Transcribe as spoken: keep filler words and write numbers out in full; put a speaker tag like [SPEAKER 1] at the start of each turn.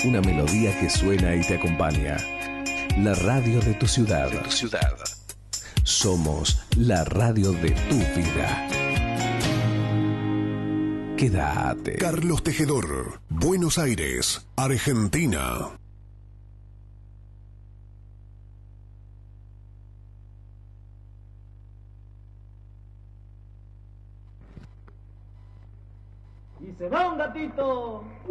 [SPEAKER 1] Una melodía que suena y te acompaña. La radio de tu ciudad. De tu ciudad. Somos la radio de tu vida. Quédate.
[SPEAKER 2] Carlos Tejedor, Buenos Aires, Argentina.
[SPEAKER 3] Y se va un gatito.